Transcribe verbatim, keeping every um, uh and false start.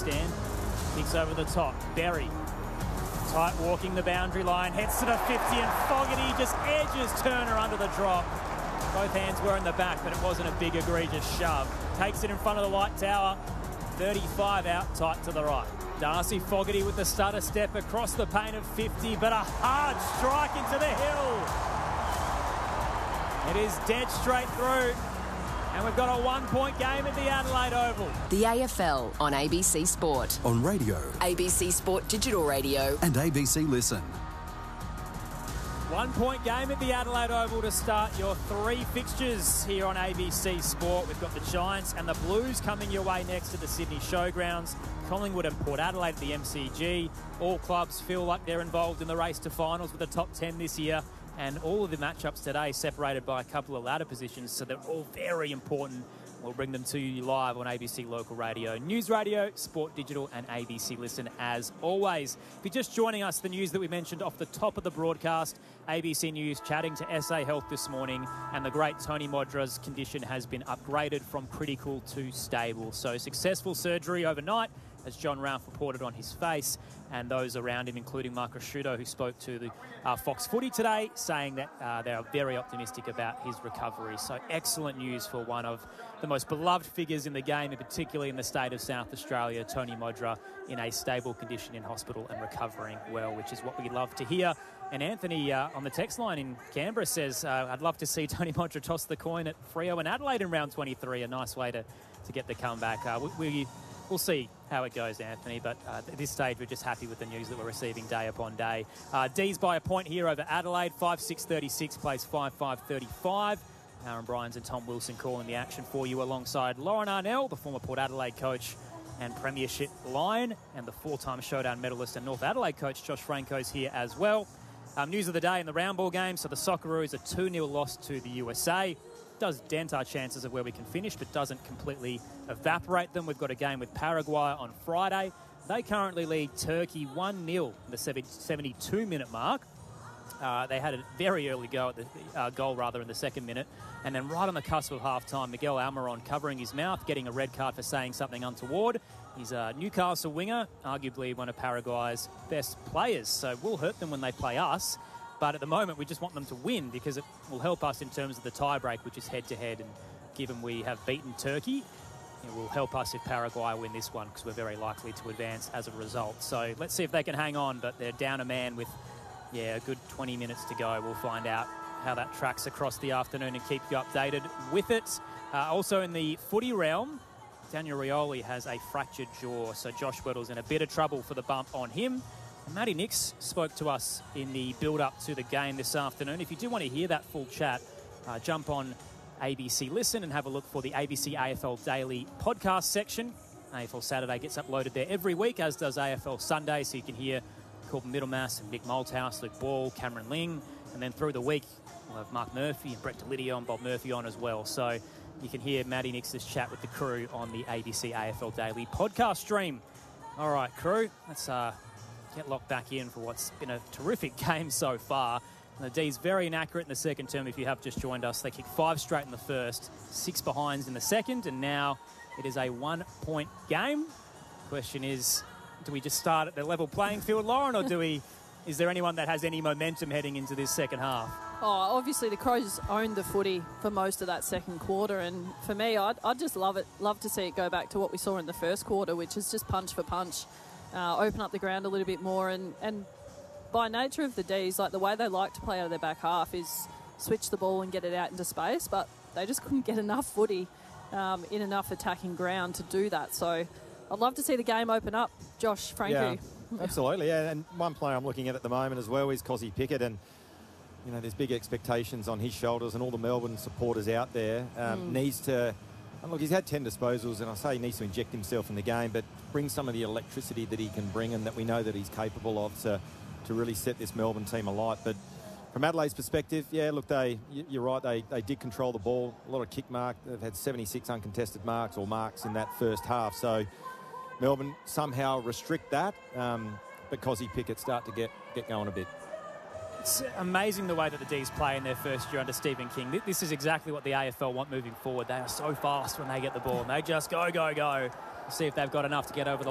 stand. Kicks over the top. Berry. Tight walking the boundary line. Heads to the fifty and Fogarty just edges Turner under the drop. Both hands were in the back, but it wasn't a big egregious shove. Takes it in front of the white tower. thirty-five out, tight to the right. Darcy Fogarty with the stutter step across the paint of fifty, but a hard strike into the hill. It is dead straight through, and we've got a one-point game at the Adelaide Oval. The A F L on A B C Sport. On radio. A B C Sport Digital Radio. And A B C Listen. One-point game at the Adelaide Oval to start your three fixtures here on A B C Sport. We've got the Giants and the Blues coming your way next to the Sydney Showgrounds. Collingwood and Port Adelaide at the M C G. All clubs feel like they're involved in the race to finals with the top ten this year. And all of the matchups today separated by a couple of ladder positions, so they're all very important. We'll bring them to you live on A B C Local Radio, News Radio, Sport Digital and A B C Listen as always. If you're just joining us, the news that we mentioned off the top of the broadcast, A B C News chatting to S A Health this morning, and the great Tony Modra's condition has been upgraded from critical to stable. So successful surgery overnight, as John Ralph reported on his face, and those around him, including Mark Rosciuto, who spoke to the uh, Fox Footy today, saying that uh, they are very optimistic about his recovery. So excellent news for one of the most beloved figures in the game, and particularly in the state of South Australia, Tony Modra, in a stable condition in hospital and recovering well, which is what we love to hear. And Anthony uh, on the text line in Canberra says, uh, I'd love to see Tony Modra toss the coin at Freo and Adelaide in round twenty-three. A nice way to, to get the comeback. Uh, we, we We'll see how it goes, Anthony, but uh, at this stage we're just happy with the news that we're receiving day upon day. Uh, D's by a point here over Adelaide, five six thirty-six plays five five thirty-five. Aaron Bryans and Tom Wilson calling the action for you alongside Lauren Arnell, the former Port Adelaide coach and Premiership Lion, and the four-time Showdown medalist and North Adelaide coach Josh Franco's here as well. Um, news of the day in the round ball game, so the Socceroos a two nil loss to the U S A. Does dent our chances of where we can finish, but doesn't completely evaporate them. We've got a game with Paraguay on Friday. They currently lead Turkey one nil in the seventy-two minute mark. Uh, they had a very early go at the uh, goal, rather, in the second minute. And then right on the cusp of half-time, Miguel Almiron covering his mouth, getting a red card for saying something untoward. He's a Newcastle winger, arguably one of Paraguay's best players, so we'll hurt them when they play us. But at the moment, we just want them to win because it will help us in terms of the tie-break, which is head-to-head. And given we have beaten Turkey, it will help us if Paraguay win this one because we're very likely to advance as a result. So let's see if they can hang on, but they're down a man with, yeah, a good twenty minutes to go. We'll find out how that tracks across the afternoon and keep you updated with it. Uh, also in the footy realm, Daniel Rioli has a fractured jaw, so Josh Weddle's in a bit of trouble for the bump on him. And Matty Nix spoke to us in the build-up to the game this afternoon. If you do want to hear that full chat, uh, jump on A B C Listen and have a look for the A B C A F L Daily podcast section. A F L Saturday gets uploaded there every week, as does A F L Sunday, so you can hear Corbin Middlemass and Nick Malthouse, Luke Ball, Cameron Ling, and then through the week we'll have Mark Murphy and Brett Delidio and Bob Murphy on as well. So you can hear Matty Nix's chat with the crew on the A B C A F L Daily podcast stream. All right, crew, let's uh, get locked back in for what's been a terrific game so far. And the D's very inaccurate in the second term if you have just joined us. They kicked five straight in the first, six behinds in the second, and now it is a one-point game. Question is, do we just start at the level playing field, Lauren, or do we? Is there anyone that has any momentum heading into this second half? Oh, obviously the Crows owned the footy for most of that second quarter, and for me, I'd, I'd just love it, love to see it go back to what we saw in the first quarter, which is just punch for punch, uh, open up the ground a little bit more, and, and by nature of the D's, like the way they like to play out of their back half is switch the ball and get it out into space, but they just couldn't get enough footy um, in enough attacking ground to do that. So I'd love to see the game open up. Josh, Frankie. Yeah, absolutely. Yeah, and one player I'm looking at at the moment as well is Cozzy Pickett, and you know there's big expectations on his shoulders, and all the Melbourne supporters out there um, mm. needs to. And look, he's had ten disposals, and I say he needs to inject himself in the game, but bring some of the electricity that he can bring and that we know that he's capable of to to really set this Melbourne team alight. But from Adelaide's perspective, yeah, look, they you're right, they they did control the ball. A lot of kick mark. They've had seventy-six uncontested marks or marks in that first half. So Melbourne somehow restrict that, um, but Cozzy Pickett start to get, get going a bit. It's amazing the way that the D's play in their first year under Stephen King. This is exactly what the A F L want moving forward. They are so fast when they get the ball, and they just go, go, go. See if they've got enough to get over the